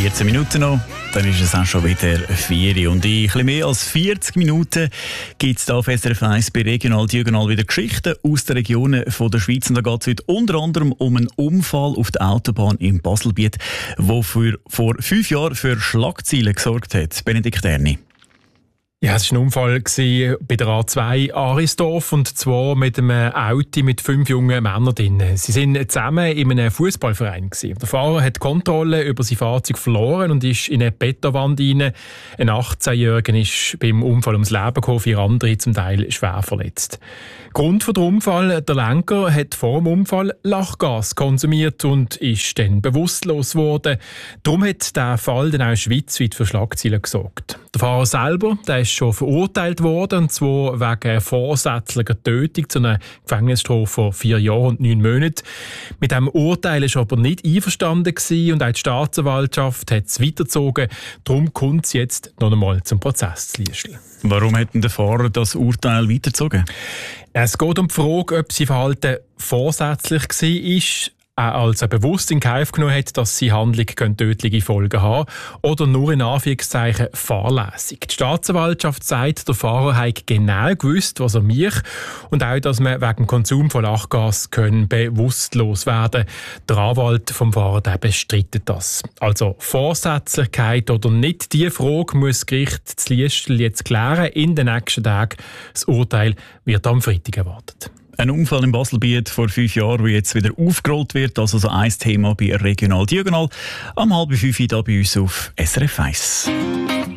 14 Minuten noch, dann ist es auch schon wieder 4 und in etwas mehr als 40 Minuten gibt es hier auf SRF 1 bei Regional Diagonal wieder Geschichten aus den Regionen von der Schweiz. Und da geht es heute unter anderem um einen Unfall auf der Autobahn im Baselbiet, der vor 5 Jahren für Schlagzeilen gesorgt hat. Benedikt Erni. Ja, es war ein Unfall bei der A2 Arisdorf, und zwar mit einem Auto mit 5 jungen Männern drin. Sie waren zusammen in einem Fußballverein. Der Fahrer hat die Kontrolle über sein Fahrzeug verloren und ist in eine Betonwand rein. Ein 18-Jähriger ist beim Unfall ums Leben gekommen, 4 andere zum Teil schwer verletzt. Grund für den Unfall: der Lenker hat vor dem Unfall Lachgas konsumiert und ist dann bewusstlos geworden. Darum hat der Fall dann auch schweizweit für Schlagzeilen gesorgt. Der Fahrer selber, der ist schon verurteilt worden, und zwar wegen vorsätzlicher Tötung zu einer Gefängnisstrafe von 4 Jahren und 9 Monaten. Mit diesem Urteil war er aber nicht einverstanden gewesen, und auch die Staatsanwaltschaft hat es weitergezogen. Darum kommt es jetzt noch einmal zum Prozess zu Liesl. Warum hat denn der Fahrer das Urteil weitergezogen? Es geht um die Frage, ob sein Verhalten vorsätzlich war, als er bewusst in Kauf genommen hat, dass seine Handlung tödliche Folgen haben könnte, oder nur in Anführungszeichen fahrlässig. Die Staatsanwaltschaft sagt, der Fahrer habe genau gewusst, was er macht, und auch, dass man wegen dem Konsum von Lachgas bewusstlos werden kann. Der Anwalt vom Fahrer bestreitet das. Also Vorsätzlichkeit oder nicht, die Frage muss das Gericht zu Liesl jetzt klären in den nächsten Tagen. Das Urteil wird am Freitag erwartet. Ein Unfall im Baselbiet vor 5 Jahren, der jetzt wieder aufgerollt wird. Also so ein Thema bei Regional Diagonal. Am 4:30 hier bei uns auf SRF 1.